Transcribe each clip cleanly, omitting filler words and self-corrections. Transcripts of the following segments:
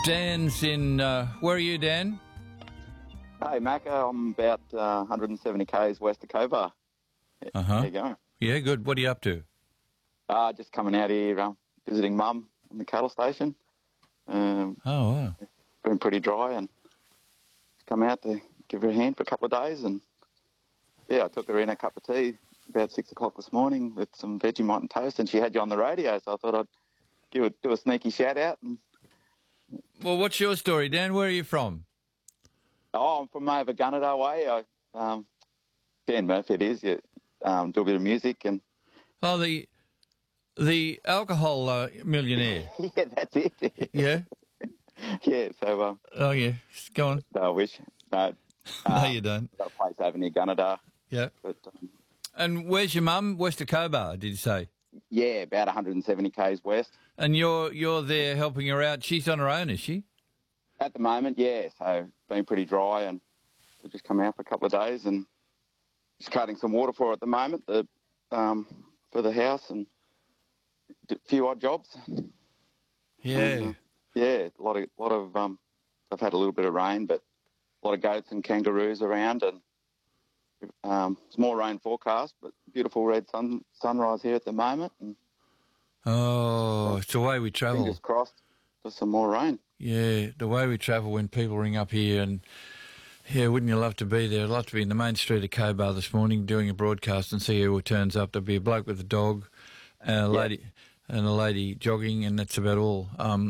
Dan's in... where are you, Dan? Hey, Macca, I'm about 170 k's west of Cobar. There you go. Yeah, good. What are you up to? Just coming out here, visiting Mum in the cattle station. Oh, wow. Been pretty dry and come out to give her a hand for a couple of days. And, yeah, I took her in a cup of tea about 6 o'clock this morning with some Vegemite and toast, and she had you on the radio, so I thought I'd do a sneaky shout-out. Well, what's your story, Dan? Where are you from? Oh, I'm from over Gunnedah way. Dan Murphy it is. Yeah, do a bit of music and... Oh, the alcohol millionaire. Yeah, that's it. Yeah? Yeah, so... oh, yeah. Go on. I wish. No, No, you don't. got a place over near Gunnedah. Yeah. But, And where's your mum? West of Cobar, did you say? yeah, about 170 k's west. And you're there helping her out. She's on her own, is she? At the moment, yeah. So been pretty dry, and we've just come out for a couple of days and just cutting some water for her at the moment, for the house, and a few odd jobs. Yeah. Yeah, a lot of. I've had a little bit of rain, but a lot of goats and kangaroos around, and it's more rain forecast, but beautiful red sunrise here at the moment. And Oh, it's the way we travel. fingers crossed for some more rain. Yeah, the way we travel when people ring up here and, yeah, wouldn't you love to be there? I'd love to be in the main street of Cobar this morning doing a broadcast and see who turns up. There'd be a bloke with a dog and a lady jogging, and that's about all.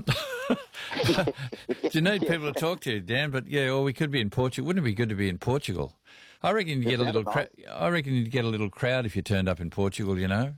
You need people to talk to, Dan, but, yeah, or we could be in Portugal. Wouldn't it be good to be in Portugal? I reckon you'd get a little I reckon you'd get a little crowd if you turned up in Portugal, you know.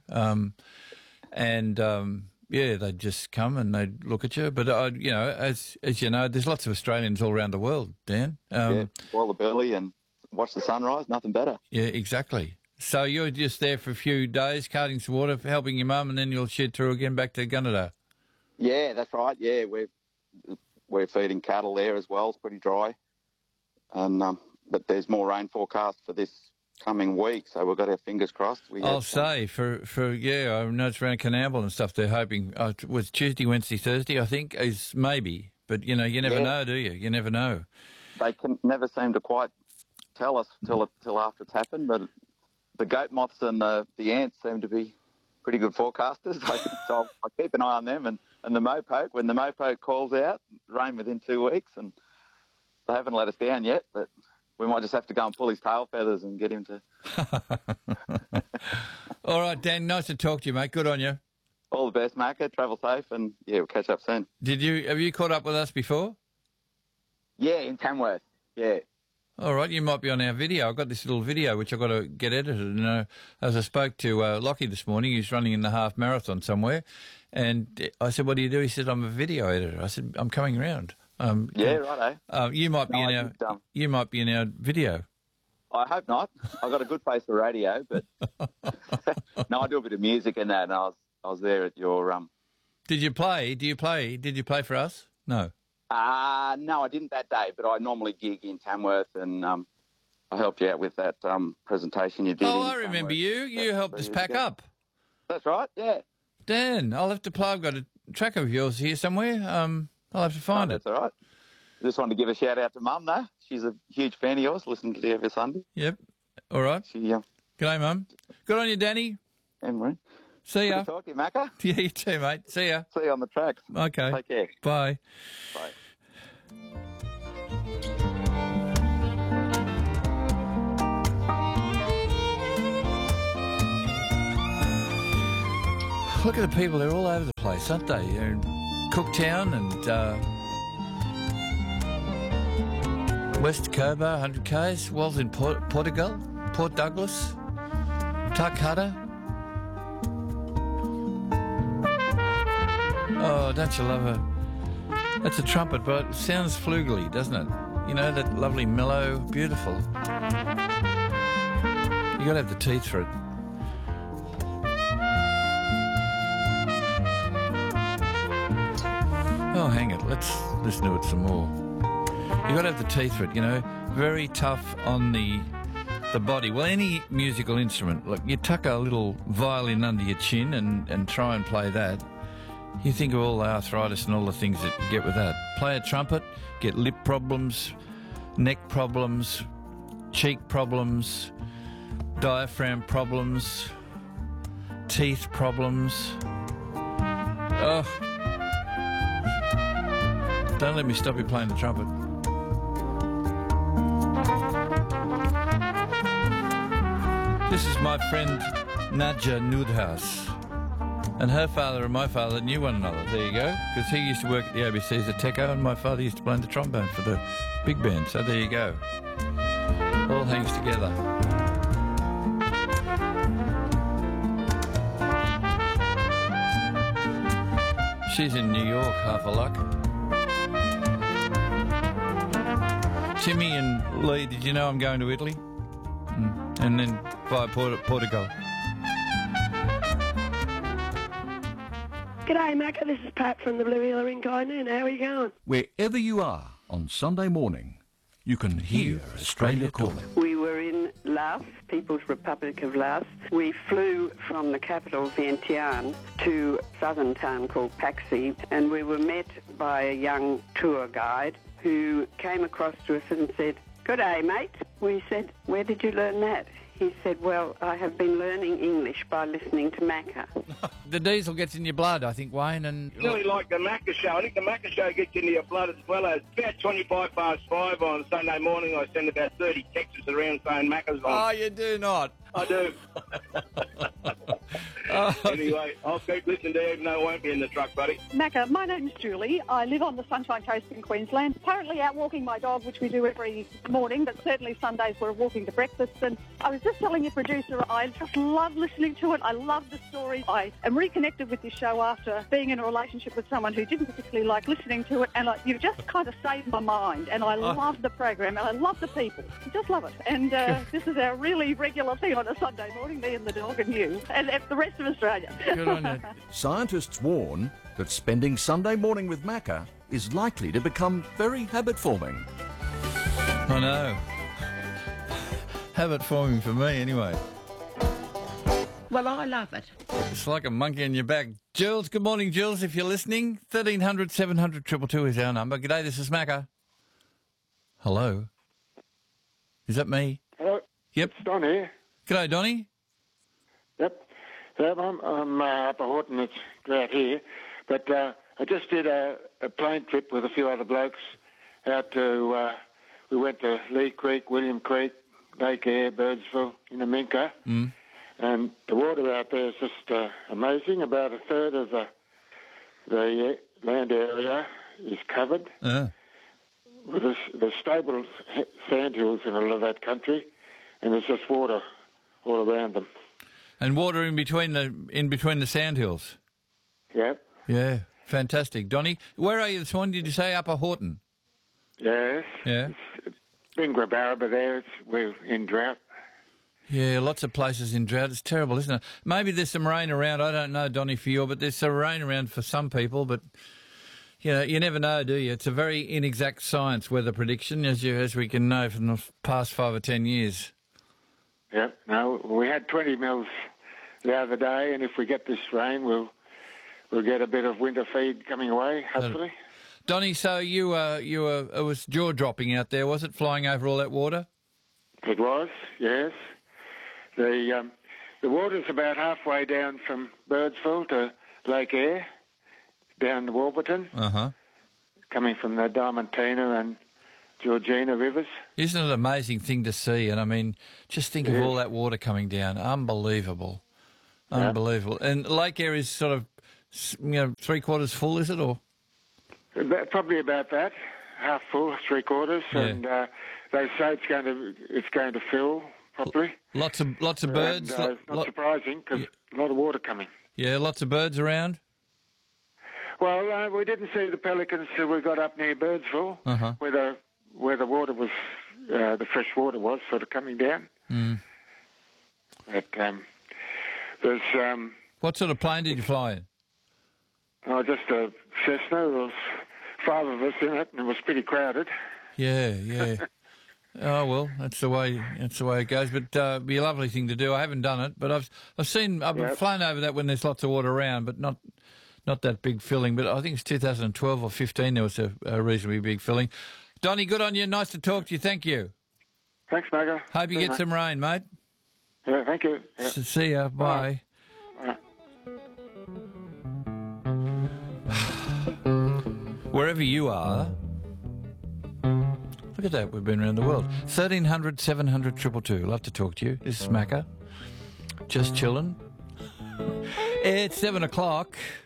Yeah, they'd just come and they'd look at you. But, you know, as you know, there's lots of Australians all around the world, Dan. Yeah, boil the belly and watch the sunrise, nothing better. Yeah, exactly. So you're just there for a few days, carting some water, helping your mum, and then you'll shed through again back to Gunnedah. Yeah, that's right. Yeah, we're feeding cattle there as well. It's pretty dry. And but there's more rain forecast for this coming week, so we've got our fingers crossed. I'll say, yeah, I know it's around Canamble and stuff, they're hoping, it was Tuesday, Wednesday, Thursday, I think, is maybe. But, you know, you never know, do you? You never know. They can never seem to quite tell us till after it's happened, but the goat moths and the ants seem to be pretty good forecasters. So I keep an eye on them, and the mopoke, when the mopoke calls out, rain within 2 weeks, and they haven't let us down yet, but we might just have to go and pull his tail feathers and get him to... All right, Dan, nice to talk to you, mate. Good on you. All the best, Macca. Travel safe, and, yeah, we'll catch up soon. Have you caught up with us before? Yeah, in Tamworth, yeah. All right, you might be on our video. I've got this little video which I've got to get edited. And as I spoke to Lockie this morning, he's running in the half marathon somewhere, and I said, "What do you do?" He said, "I'm a video editor." I said, "I'm coming around." Yeah, righto. You might be you might be in our video. I hope not. I've got a good face for radio, but no, I do a bit of music and that. And I was there at your Did you play? Did you play for us? No. No, I didn't that day, but I normally gig in Tamworth, and I helped you out with that presentation you did. Oh, I remember you. You helped us pack up. That's right, yeah. Dan, I'll have to play. I've got a track of yours here somewhere. I'll have to find it. That's all right. Just wanted to give a shout out to Mum, though. She's a huge fan of yours, listening to you every Sunday. Yep. All right. G'day, Mum. Good on you, Danny. Anyway. See ya. Good to talk to you, Macca. Yeah, you too, mate. See ya. See you on the tracks. Okay. Take care. Bye. Bye. Look at the people, they're all over the place, aren't they? They're in Cooktown and West Cobar, 100 k's, Wells in Portugal, Port Douglas, Tarcutta. Oh, don't you love her? That's a trumpet, but it sounds flugely, doesn't it? You know, that lovely mellow, beautiful. You got to have the teeth for it. Oh, hang it. Let's listen to it some more. You got to have the teeth for it, you know. Very tough on the body. Well, any musical instrument, look, you tuck a little violin under your chin and try and play that. You think of all the arthritis and all the things that you get with that. Play a trumpet, get lip problems, neck problems, cheek problems, diaphragm problems, teeth problems. Oh, don't let me stop you playing the trumpet. This is my friend Nadja Nudhaus. And her father and my father knew one another. There you go. Because he used to work at the ABC as a techo and my father used to play the trombone for the big band. So there you go. All hangs together. She's in New York, half a luck. Timmy and Lee, did you know I'm going to Italy? And then via Portugal. G'day, Macca. This is Pat from the Blue Ealer in Kynoon. How are you going? Wherever you are on Sunday morning, you can hear Australia calling. We were in Laos, People's Republic of Laos. We flew from the capital, Vientiane, to a southern town called Paxi, and we were met by a young tour guide who came across to us and said, "Good day, mate." We said, "Where did you learn that?" He said, "Well, I have been learning English by listening to Macca." The diesel gets in your blood, I think, Wayne. And Really like the Macca show. I think the Macca show gets into your blood as well. As about 5:25 on Sunday morning, I send about 30 texts around saying Macca's on. Oh, you do not. I do. Anyway, I'll keep listening to you, even though I won't be in the truck, buddy. Macca, my name's Julie. I live on the Sunshine Coast in Queensland. Currently out walking my dog, which we do every morning, but certainly Sundays we're walking to breakfast. And I was just telling your producer, I just love listening to it. I love the story. I am reconnected with this show after being in a relationship with someone who didn't particularly like listening to it. And you've just kind of saved my mind. And I love the program and I love the people. I just love it. And this is our really regular thing on a Sunday morning, me and the dog and you and the rest of Australia. Good on you. Scientists warn that spending Sunday morning with Macca is likely to become very habit-forming. I know. Habit forming for me, anyway. Well, I love it. It's like a monkey on your back. Jules, good morning, Jules, if you're listening. 1300 700 222 is our number. G'day, this is Macca. Hello. Is that me? Hello. Yep. It's Don here. G'day, Donnie. Yep. I'm up at Horton. It's drought here. But I just did a plane trip with a few other blokes out to, we went to Lee Creek, William Creek, Lake Eyre, Birdsville, in the Minka. And the water out there is just amazing. About a third of the land area is covered. There's stable sandhills in a lot of that country, and there's just water all around them. And water in between the sandhills. Yep. Yeah, fantastic. Donnie, where are you this morning? Did you say Upper Horton? Yes. Yeah. It's been Grabaraba there. We're in drought. Yeah, lots of places in drought. It's terrible, isn't it? Maybe there's some rain around. I don't know, Donnie, for you, but there's some rain around for some people. But you know, you never know, do you? It's a very inexact science, weather prediction, as we can know from the past 5 or 10 years. Yeah. No, we had 20 mils the other day, and if we get this rain, we'll get a bit of winter feed coming away, hopefully. Donnie, so you were it was jaw dropping out there, was it? Flying over all that water. It was, yes. The water's about halfway down from Birdsville to Lake Eyre, down to Warburton, coming from the Diamantina and Georgina rivers. Isn't it an amazing thing to see? And I mean, just think of all that water coming down. Unbelievable. Yeah. Unbelievable. And Lake Eyre is sort of, 3/4 full, is it? Or Probably about that, half full, 3/4, and they say it's going to fill properly. Lots of birds. And, it's not surprising because a lot of water coming. Yeah, lots of birds around. Well, we didn't see the pelicans till we got up near Birdsville, where the water was, the fresh water was sort of coming down. But there's what sort of plane did you fly in? Just a Cessna. There was 5 of us in it, and it was pretty crowded. Yeah. Oh well, that's the way it goes. But it'd be a lovely thing to do. I haven't done it, but I've flown over that when there's lots of water around, but not not that big filling, but I think it's 2012 or 15 there was a reasonably big filling. Donnie, good on you. Nice to talk to you. Thank you. Thanks, Maggie. Hope you get some rain, mate. Yeah, thank you. Yeah. See ya. Bye. Right. Wherever you are, look at that. We've been around the world. 1300 700 222. Love to talk to you. This is Macca. Just chilling. It's 7 o'clock.